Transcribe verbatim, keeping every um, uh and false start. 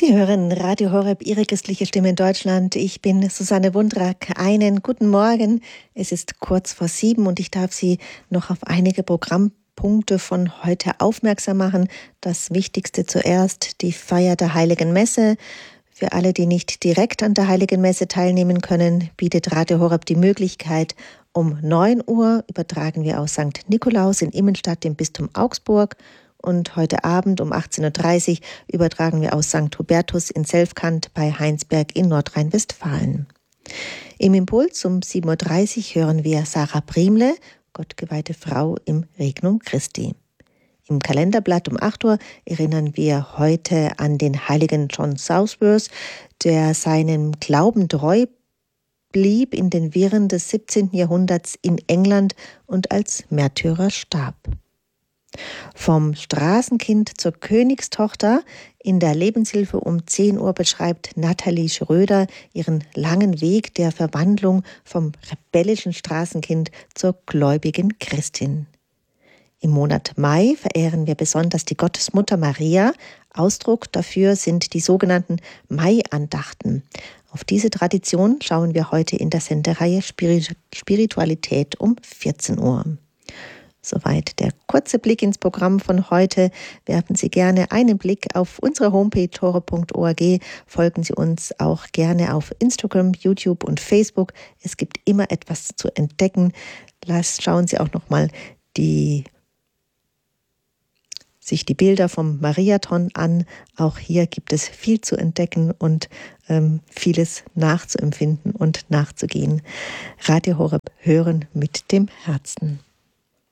Sie hören Radio Horeb, Ihre christliche Stimme in Deutschland. Ich bin Susanne Wundrak. Einen guten Morgen. Es ist kurz vor sieben und ich darf Sie noch auf einige Programmpunkte von heute aufmerksam machen. Das Wichtigste zuerst, die Feier der Heiligen Messe. Für alle, die nicht direkt an der Heiligen Messe teilnehmen können, bietet Radio Horeb die Möglichkeit, um neun Uhr übertragen wir aus Sankt Nikolaus in Immenstadt im Bistum Augsburg. Und heute Abend um achtzehn Uhr dreißig übertragen wir aus Sankt Hubertus in Selfkant bei Heinsberg in Nordrhein-Westfalen. Im Impuls um sieben Uhr dreißig hören wir Sarah Priemle, gottgeweihte Frau im Regnum Christi. Im Kalenderblatt um acht Uhr erinnern wir heute an den heiligen John Southworth, der seinem Glauben treu blieb in den Wirren des siebzehnten Jahrhunderts in England und als Märtyrer starb. Vom Straßenkind zur Königstochter in der Lebenshilfe um zehn Uhr beschreibt Nathalie Schröder ihren langen Weg der Verwandlung vom rebellischen Straßenkind zur gläubigen Christin. Im Monat Mai verehren wir besonders die Gottesmutter Maria. Ausdruck dafür sind die sogenannten Mai-Andachten. Auf diese Tradition schauen wir heute in der Sendereihe Spiritualität um vierzehn Uhr. Soweit der kurze Blick ins Programm von heute. Werfen Sie gerne einen Blick auf unsere Homepage horeb punkt org. Folgen Sie uns auch gerne auf Instagram, YouTube und Facebook. Es gibt immer etwas zu entdecken. Lass, schauen Sie auch nochmal die, sich die Bilder vom Mariathon an. Auch hier gibt es viel zu entdecken und ähm, vieles nachzuempfinden und nachzugehen. Radio Horeb, hören mit dem Herzen.